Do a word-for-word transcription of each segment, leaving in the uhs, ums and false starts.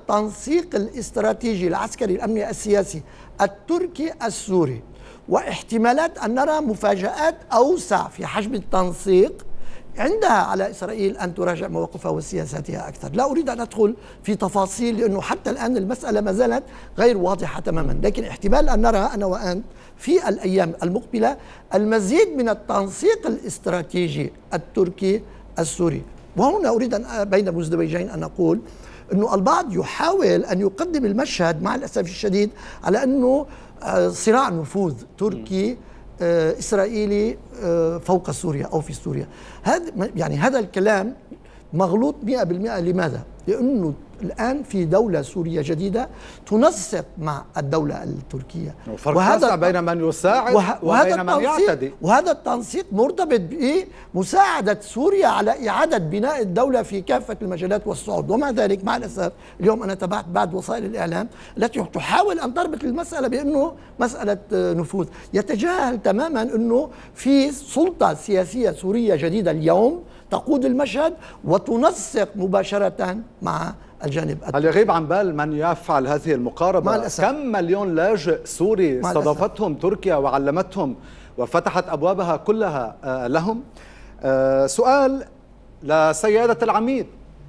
التنسيق الاستراتيجي العسكري الأمني السياسي التركي السوري واحتمالات أن نرى مفاجآت أوسع في حجم التنسيق، عندها على إسرائيل أن تراجع مواقفها وسياساتها أكثر. لا أريد أن أدخل في تفاصيل لأنه حتى الآن المسألة ما زالت غير واضحة تماما، لكن احتمال أن نرى أنا وأنت في الأيام المقبلة المزيد من التنسيق الاستراتيجي التركي السوري. وهنا أريد أن بين مزدوجين أن أقول أنه البعض يحاول أن يقدم المشهد مع الأسف الشديد على أنه صراع نفوذ تركي إسرائيلي فوق سوريا أو في سوريا. هذا يعني هذا الكلام مغلوط مئة بالمئة. لماذا؟ لأنه الآن في دولة سورية جديدة تنسق مع الدولة التركية، وهذا بين من يساعد وه... وبين من يعتدي، وهذا التنسيق مرتبط بمساعدة سوريا على إعادة بناء الدولة في كافة المجالات والصعود. ومع ذلك مع الأسف اليوم أنا تابعت بعض وسائل الإعلام التي تحاول أن تربط المسألة بأنه مسألة نفوذ، يتجاهل تماما أنه في سلطة سياسية سورية جديدة اليوم تقود المشهد وتنسق مباشرة مع الجانب. هل يغيب عن بال من يفعل هذه المقاربة كم مليون لاجئ سوري استضافتهم تركيا وعلمتهم وفتحت أبوابها كلها لهم؟ سؤال لسيادة العميد،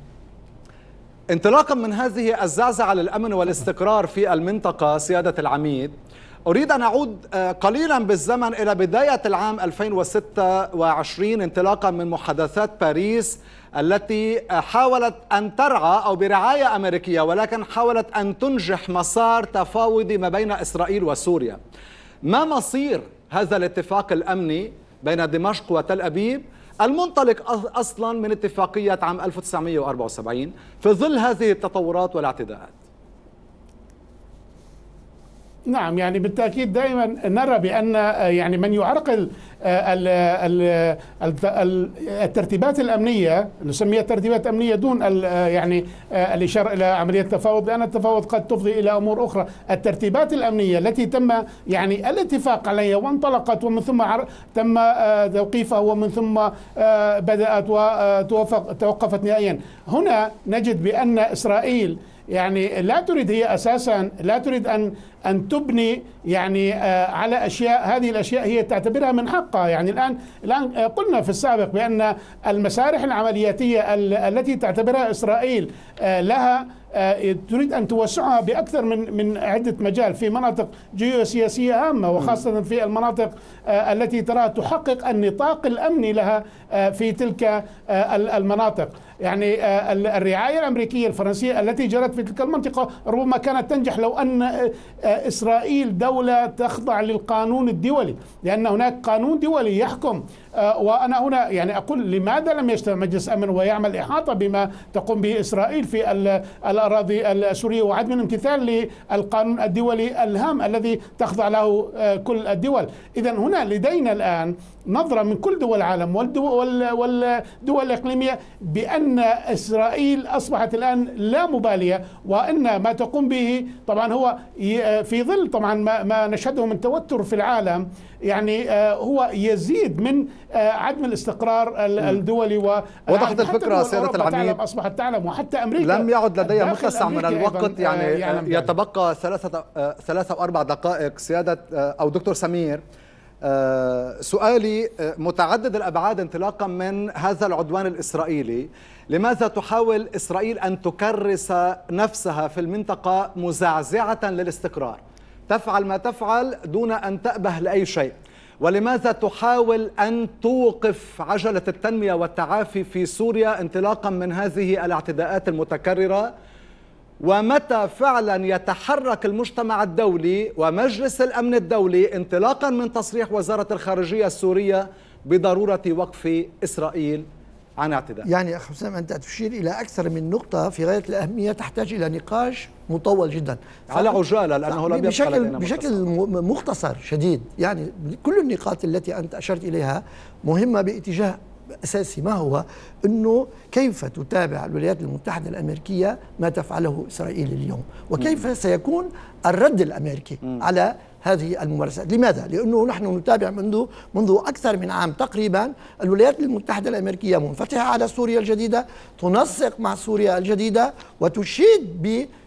انطلاقا من هذه الزعزعة للأمن والاستقرار في المنطقة سيادة العميد، أريد أن أعود قليلا بالزمن إلى بداية العام ألفين وستة وعشرين انطلاقا من محادثات باريس التي حاولت أن ترعى أو برعاية أمريكية، ولكن حاولت أن تنجح مسار تفاوضي ما بين إسرائيل وسوريا. ما مصير هذا الاتفاق الأمني بين دمشق وتل أبيب المنطلق أصلا من اتفاقية عام ألف وتسعمئة وأربعة وسبعين في ظل هذه التطورات والاعتداءات؟ نعم، يعني بالتأكيد دائما نرى بأن يعني من يعرقل الترتيبات الأمنية، نسميها ترتيبات أمنية دون يعني الإشارة إلى عملية التفاوض، لأن التفاوض قد تفضي إلى أمور أخرى. الترتيبات الأمنية التي تم يعني الاتفاق عليها وانطلقت ومن ثم تم توقيفها ومن ثم بدأت وتوقفت نهائيا، هنا نجد بأن إسرائيل يعني لا تريد، هي أساسا لا تريد أن أن تبني يعني على أشياء، هذه الأشياء هي تعتبرها من حقها. يعني الآن الآن قلنا في السابق بأن المسارح العملياتية التي تعتبرها إسرائيل لها تريد أن توسعها بأكثر من من عدة مجال في مناطق جيوسياسية هامة، وخاصة في المناطق التي تراها تحقق النطاق الأمني لها في تلك المناطق. يعني الرعاية الأمريكية الفرنسية التي جرت في تلك المنطقة ربما كانت تنجح لو أن إسرائيل دولة تخضع للقانون الدولي، لأن هناك قانون دولي يحكم. وأنا هنا يعني أقول لماذا لم يجتمع مجلس أمن ويعمل إحاطة بما تقوم به إسرائيل في الأراضي السورية وعدم الامتثال للقانون الدولي الهام الذي تخضع له كل الدول. إذن هنا لدينا الآن نظرة من كل دول العالم والدول الإقليمية بأن إسرائيل أصبحت الآن لا مبالية، وأن ما تقوم به طبعا هو في ظل طبعا ما نشهده من توتر في العالم، يعني هو يزيد من عدم الاستقرار الدولي. وضحت الفكرة سيادة العميد، أصبحت تعلم وحتى أمريكا لم يعد لدي متسع من الوقت، يعني يتبقى ثلاثة ثلاثة وأربع دقائق. سيادة أو دكتور سمير، سؤالي متعدد الأبعاد انطلاقا من هذا العدوان الإسرائيلي، لماذا تحاول إسرائيل أن تكرس نفسها في المنطقة مزعزعة للاستقرار؟ تفعل ما تفعل دون أن تأبه لأي شيء، ولماذا تحاول أن توقف عجلة التنمية والتعافي في سوريا انطلاقا من هذه الاعتداءات المتكررة؟ ومتى فعلا يتحرك المجتمع الدولي ومجلس الأمن الدولي انطلاقا من تصريح وزارة الخارجية السورية بضرورة وقف إسرائيل عن اعتداء؟ يعني أخ حسام، أنت تشير إلى أكثر من نقطة في غاية الأهمية تحتاج إلى نقاش مطول جدا على عجالة، لأنه لم بشكل, بشكل مختصر شديد. يعني كل النقاط التي أنت أشرت إليها مهمة باتجاه أساسي، ما هو أنه كيف تتابع الولايات المتحدة الأمريكية ما تفعله إسرائيل اليوم، وكيف سيكون الرد الأمريكي على هذه الممارسات. لماذا؟ لأنه نحن نتابع منذ منذ أكثر من عام تقريبا الولايات المتحدة الأمريكية منفتحة على سوريا الجديدة، تنسق مع سوريا الجديدة وتشيد ب